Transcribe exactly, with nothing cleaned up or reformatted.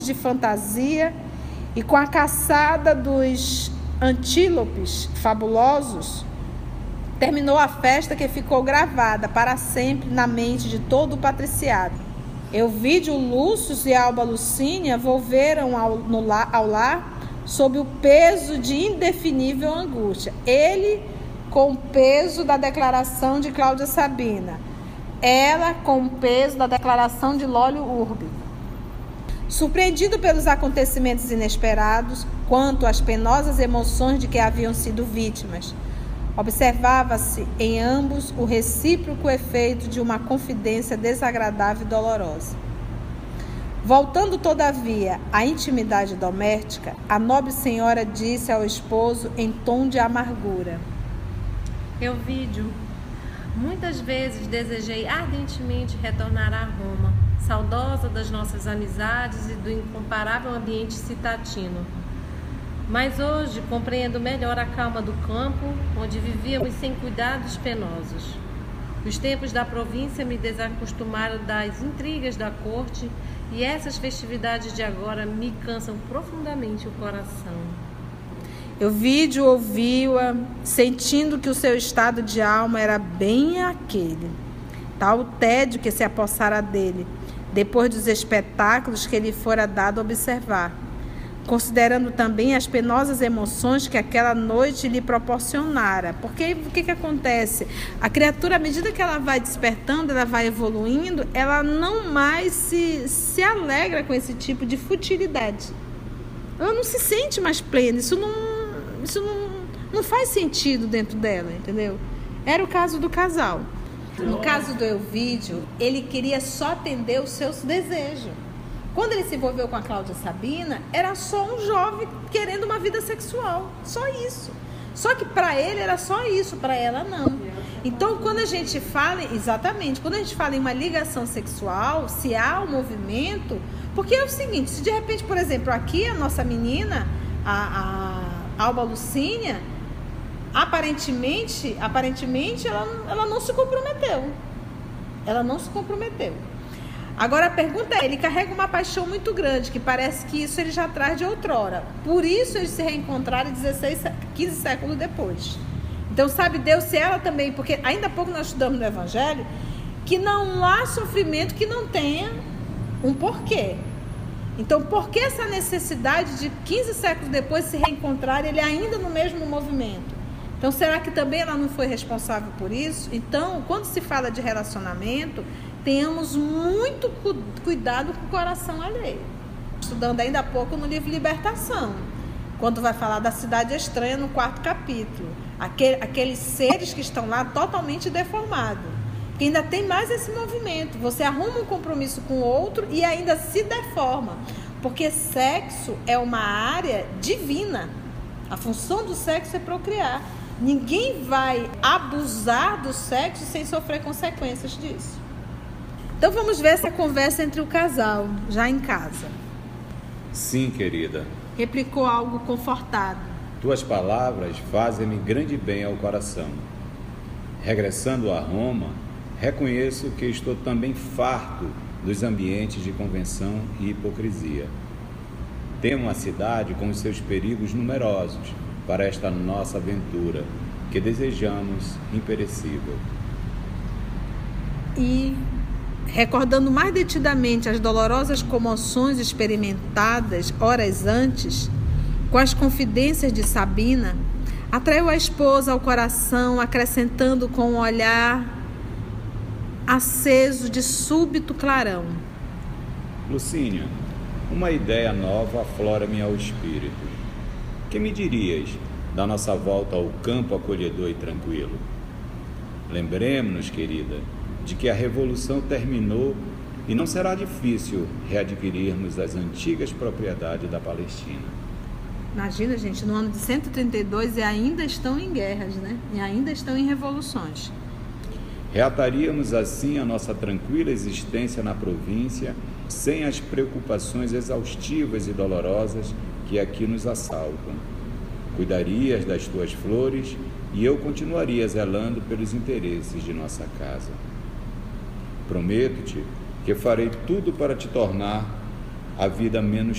de fantasia e com a caçada dos antílopes fabulosos, terminou a festa que ficou gravada para sempre na mente de todo o patriciado. Euvídio, Lúcio e Alba Lucínia volveram ao, no lar, ao lar sob o peso de indefinível angústia. Ele com o peso da declaração de Cláudia Sabina, ela com o peso da declaração de Lólio Urbe. Surpreendido pelos acontecimentos inesperados, quanto às penosas emoções de que haviam sido vítimas, observava-se em ambos o recíproco efeito de uma confidência desagradável e dolorosa. Voltando, todavia, à intimidade doméstica, a nobre senhora disse ao esposo em tom de amargura: Euvídio, muitas vezes desejei ardentemente retornar a Roma, saudosa das nossas amizades e do incomparável ambiente citatino. Mas hoje compreendo melhor a calma do campo, onde vivíamos sem cuidados penosos. Os tempos da província me desacostumaram das intrigas da corte e essas festividades de agora me cansam profundamente o coração. Euvídio ouviu-a, sentindo que o seu estado de alma era bem aquele. Tal o tédio que se apossara dele, depois dos espetáculos que lhe fora dado observar, considerando também as penosas emoções que aquela noite lhe proporcionara. Porque o que, que acontece? A criatura, à medida que ela vai despertando, ela vai evoluindo, ela não mais se, se alegra com esse tipo de futilidade. Ela não se sente mais plena, isso não, isso não, não faz sentido dentro dela, entendeu? Era o caso do casal. No caso do Euvídio, ele queria só atender os seus desejos. Quando ele se envolveu com a Cláudia Sabina, era só um jovem querendo uma vida sexual, só isso. Só que para ele era só isso, para ela não. Então, quando a gente fala, exatamente, quando a gente fala em uma ligação sexual, se há um movimento, porque é o seguinte, se de repente, por exemplo, aqui a nossa menina, a, a Alba Lucínia, aparentemente, aparentemente ela, ela não se comprometeu. Ela não se comprometeu. Agora a pergunta é, ele carrega uma paixão muito grande, que parece que isso ele já traz de outrora. Por isso eles se reencontraram dezesseis, quinze séculos depois. Então sabe Deus se ela também, porque ainda há pouco nós estudamos no Evangelho, que não há sofrimento que não tenha um porquê. Então por que essa necessidade de quinze séculos depois se reencontrar, ele ainda no mesmo movimento? Então será que também ela não foi responsável por isso? Então quando se fala de relacionamento, tenhamos muito cu- cuidado com o coração alheio. Estudando ainda há pouco no livro Libertação, quando vai falar da cidade estranha no quarto capítulo. Aquele, aqueles seres que estão lá totalmente deformados. Porque ainda tem mais esse movimento. Você arruma um compromisso com o outro e ainda se deforma. Porque sexo é uma área divina. A função do sexo é procriar. Ninguém vai abusar do sexo sem sofrer consequências disso. Então vamos ver essa conversa entre o casal, já em casa. Sim, querida. Replicou algo confortado. Tuas palavras fazem-me grande bem ao coração. Regressando a Roma, reconheço que estou também farto dos ambientes de convenção e hipocrisia. Temo a cidade com os seus perigos numerosos para esta nossa aventura, que desejamos imperecível. E recordando mais detidamente as dolorosas comoções experimentadas horas antes, com as confidências de Sabina, atraiu a esposa ao coração, acrescentando com um olhar aceso de súbito clarão: Lucínia, uma ideia nova aflora-me ao espírito. Que me dirias da nossa volta ao campo acolhedor e tranquilo? Lembremos-nos, querida, de que a Revolução terminou e não será difícil readquirirmos as antigas propriedades da Palestina. Imagina, gente, no ano de cento e trinta e dois e ainda estão em guerras, né? E ainda estão em revoluções. Reataríamos assim a nossa tranquila existência na província, sem as preocupações exaustivas e dolorosas que aqui nos assaltam. Cuidarias das tuas flores e eu continuaria zelando pelos interesses de nossa casa. Prometo-te que farei tudo para te tornar a vida menos